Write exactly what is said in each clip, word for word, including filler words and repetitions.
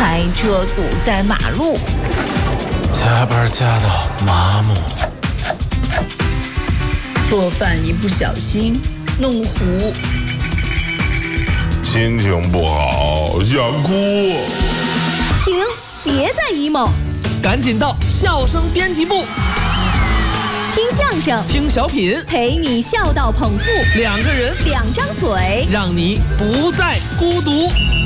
开车堵在马路， 加班加到麻木， 做饭一不小心弄糊， 心情不好想哭。 停，别再 emo， 赶紧到笑声编辑部， 听相声， 听小品， 陪你笑到捧腹， 两个人， 两张嘴， 让你不再孤独。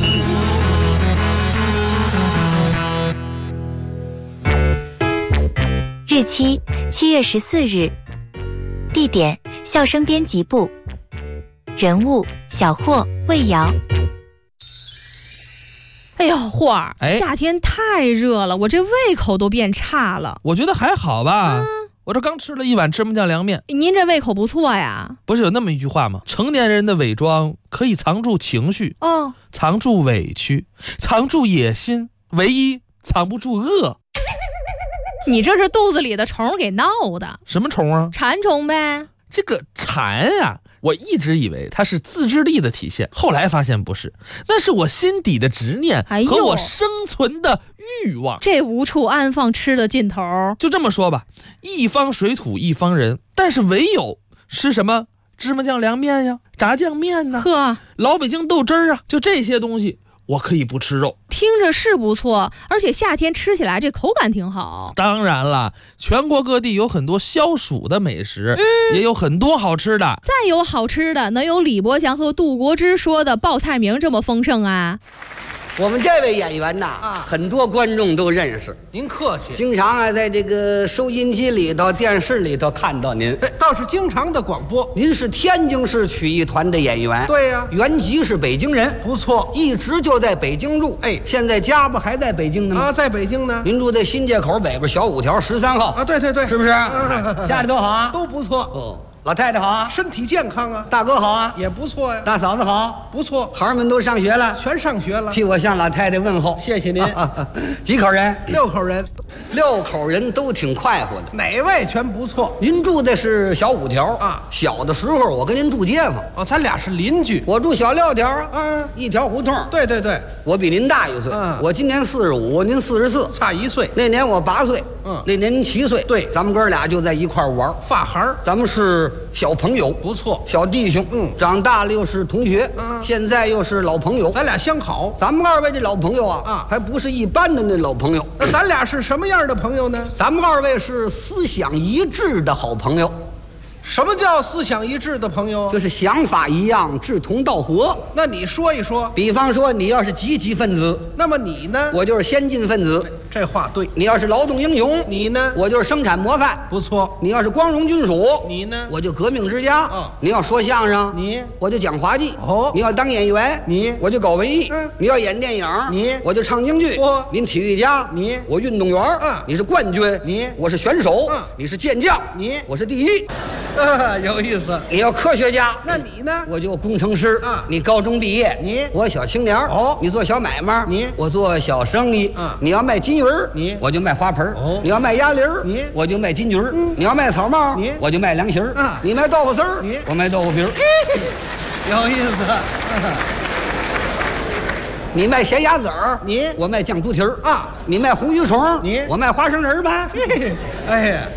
日期七月十四日，地点笑声编辑部，人物小霍、魏瑶。 哎呦，霍儿， 哎， 夏天太热了，我这胃口都变差了。 我觉得还好吧，嗯、我这刚吃了一碗芝麻酱凉面。 您这胃口不错呀。 不是有那么一句话吗？成年人的伪装可以藏住情绪， 哦， 藏住委屈，藏住野心，唯一藏不住饿。 你这是肚子里的虫给闹的。 什么虫啊？ 馋虫呗。 这个馋啊，我一直以为它是自制力的体现，后来发现不是，那是我心底的执念和我生存的欲望。 这无处安放吃的劲头。 就这么说吧，一方水土一方人，但是唯有吃什么芝麻酱凉面呀，炸酱面呢， 呵， 老北京豆汁儿啊，就这些东西我可以不吃肉。 听着是不错，而且夏天吃起来这口感挺好。 当然了，全国各地有很多消暑的美食，嗯、也有很多好吃的。 再有好吃的，能有李伯祥和杜国之说的报菜名这么丰盛啊？ 我们这位演员呐，啊，很多观众都认识。 您客气。 经常啊，在这个收音机里头、电视里头看到您。 哎，倒是经常的广播。 您是天津市曲艺团的演员。 对呀， 原籍是北京人。 不错， 一直就在北京住。哎，现在家不还在北京呢吗？ 啊，在北京呢。 您住在新街口北边小五条十三号。 啊，对对对， 是不是？啊、家里都好啊？ 都不错。 哦。老太太好啊， 身体健康啊。 大哥好啊， 也不错呀。 大嫂子好， 不错。 孩儿们都上学了， 全上学了。 替我向老太太问候， 谢谢您。 几口人？ 六口人。 六口人都挺快活的， 哪位全不错。 您住的是小五条啊？ 小的时候我跟您住街坊。 哦，咱俩是邻居。 我住小六条啊， 嗯， 一条胡同。 对对对， 我比您大一岁。 嗯， 我今年四十五，您四十四， 差一岁。 那年我八岁， 嗯， 那年您七岁。 对， 咱们哥俩就在一块玩， 发孩儿。 咱们是小朋友。 不错， 小弟兄， 嗯， 长大了又是同学， 嗯， 现在又是老朋友， 咱俩相好。 咱们二位这老朋友啊， 啊， 还不是一般的那老朋友。 那咱俩是什么样的朋友呢？ 咱们二位是思想一致的好朋友。 什么叫思想一致的朋友？ 就是想法一样，志同道合。 那你说一说。 比方说，你要是积极分子， 那么你呢？ 我就是先进分子。 这话对。 你要是劳动英雄， 你呢？ 我就是生产模范。 不错。 你要是光荣军属， 你呢？ 我就革命之家。 哦。 你要说相声， 你我就讲滑稽。 哦。 你要当演员， 你我就搞文艺。 嗯。 你要演电影， 你我就唱京剧。 我您体育家， 你我运动员。 嗯。 你是冠军， 你我是选手。 嗯。 你是健将， 你我是第一。 啊，有意思。 你要科学家， 那你呢？ 我就工程师。 啊， 你高中毕业， 你我小青年。 哦， 你做小买卖， 你我做小生意。 啊， 你要卖金鱼儿， 你我就卖花盆。 哦， 你要卖鸭梨儿， 你我就卖金桔儿。 嗯， 你要卖草帽， 你我就卖凉席儿。 啊， 你卖豆腐丝儿， 你我卖豆腐皮儿。 有意思。 你卖咸鸭子儿， 你我卖酱猪蹄儿啊。 你卖红鱼虫， 你我卖花生仁儿呗。 哎呀，